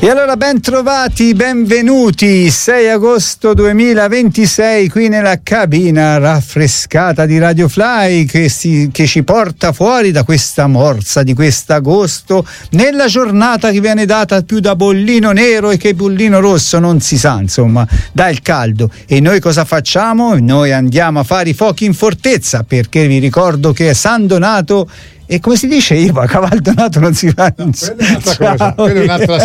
E allora ben trovati, benvenuti, 6 agosto 2026 qui nella cabina raffrescata di Radio Fly che ci porta fuori da questa morsa di quest'agosto nella giornata che viene data più da bollino nero e che bollino rosso, non si sa, insomma, dà il caldo. E noi cosa facciamo? Noi andiamo a fare i fuochi in fortezza, perché vi ricordo che è San Donato. E come si dice, Iva, Cavaldonato non si fa. No, quella è un'altra cosa, quella è un'altra